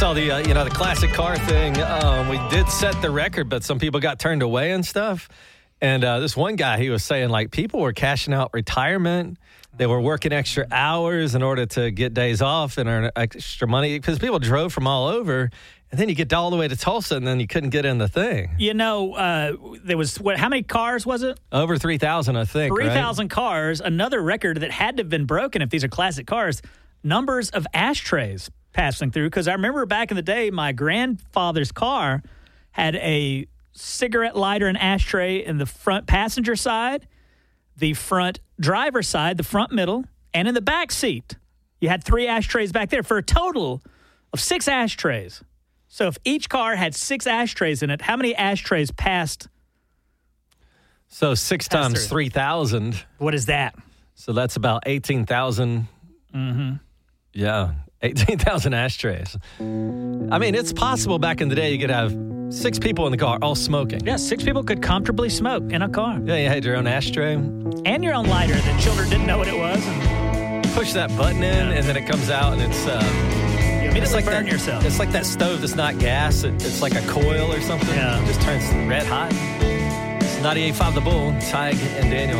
saw the the classic car thing. We did set the record, but some people got turned away and stuff. And this one guy, he was saying like people were cashing out retirement. They were working extra hours in order to get days off and earn extra money because people drove from all over. And then you get all the way to Tulsa, and then you couldn't get in the thing. There was, how many cars was it? Over 3,000, I think, 3,000 cars. Another record that had to have been broken if these are classic cars. Numbers of ashtrays passing through. Because I remember back in the day, my grandfather's car had a cigarette lighter and ashtray in the front passenger side, the front driver side, the front middle, and in the back seat. You had 3 ashtrays back there for a total of 6 ashtrays. So if each car had 6 ashtrays in it, how many ashtrays passed? So 6 times 3,000. What is that? So that's about 18,000. Mm-hmm. Yeah, 18,000 ashtrays. I mean, it's possible back in the day you could have 6 people in the car all smoking. Yeah, 6 people could comfortably smoke in a car. Yeah, you had your own ashtray. And your own lighter that children didn't know what it was. And push that button in, and then it comes out, and it's... It's like burn yourself. It's like that stove that's not gas. It's like a coil or something. Yeah. It just turns red hot. It's 98.5 The Bull. Tig and Daniel.